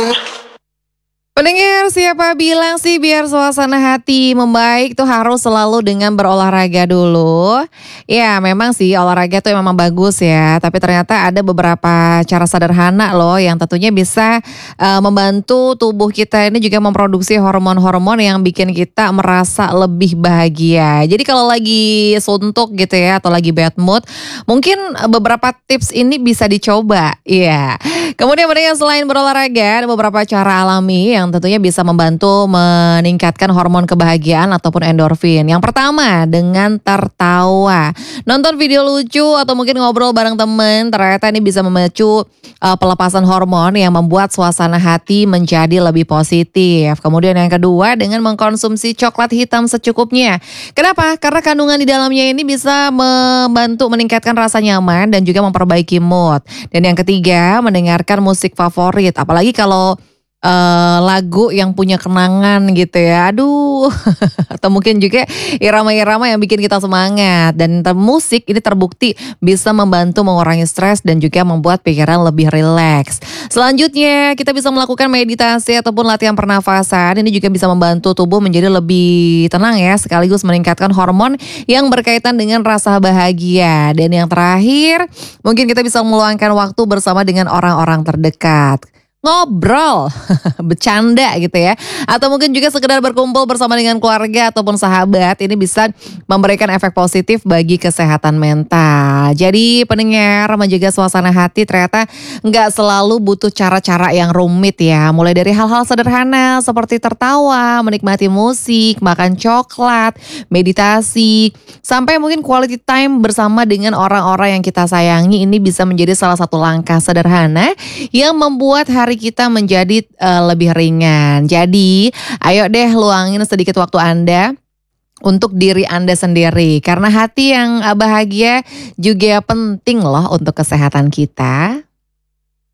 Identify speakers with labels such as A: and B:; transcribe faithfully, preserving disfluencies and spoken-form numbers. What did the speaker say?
A: Pendengar, siapa bilang sih biar suasana hati membaik tuh harus selalu dengan berolahraga dulu? Ya memang sih olahraga tuh memang bagus ya, tapi ternyata ada beberapa cara sederhana loh yang tentunya bisa eh, membantu tubuh kita ini juga memproduksi hormon-hormon yang bikin kita merasa lebih bahagia. Jadi kalau lagi suntuk gitu ya atau lagi bad mood, mungkin eh, beberapa tips ini bisa dicoba. Iya. Kemudian pendengar, selain berolahraga ada beberapa cara alami yang tentunya bisa membantu meningkatkan hormon kebahagiaan ataupun endorfin. Yang pertama, dengan tertawa. Nonton video lucu atau mungkin ngobrol bareng temen, ternyata ini bisa memicu uh, pelepasan hormon yang membuat suasana hati menjadi lebih positif. Kemudian yang kedua, dengan mengkonsumsi coklat hitam secukupnya. Kenapa? Karena kandungan di dalamnya ini bisa membantu meningkatkan rasa nyaman dan juga memperbaiki mood. Dan yang ketiga, mendengarkan musik favorit. Apalagi kalau eh, lagu yang punya kenangan gitu ya. Aduh. Atau mungkin juga irama-irama yang bikin kita semangat. Dan ter- musik ini terbukti bisa membantu mengurangi stres dan juga membuat pikiran lebih rileks. Selanjutnya kita bisa melakukan meditasi ataupun latihan pernafasan. Ini juga bisa membantu tubuh menjadi lebih tenang ya, sekaligus meningkatkan hormon yang berkaitan dengan rasa bahagia. Dan yang terakhir, mungkin kita bisa meluangkan waktu bersama dengan orang-orang terdekat. Ngobrol, bercanda gitu ya. Atau mungkin juga sekedar berkumpul bersama dengan keluarga ataupun sahabat. Ini bisa memberikan efek positif bagi kesehatan mental. Jadi pendengar, menjaga suasana hati ternyata nggak selalu butuh cara-cara yang rumit ya. Mulai dari hal-hal sederhana seperti tertawa, menikmati musik, makan coklat, meditasi, sampai mungkin quality time bersama dengan orang-orang yang kita sayangi. Ini bisa menjadi salah satu langkah sederhana yang membuat hari kita menjadi uh, lebih ringan. Jadi, ayo deh luangin sedikit waktu Anda untuk diri Anda sendiri. Karena hati yang uh, bahagia juga penting loh untuk kesehatan kita.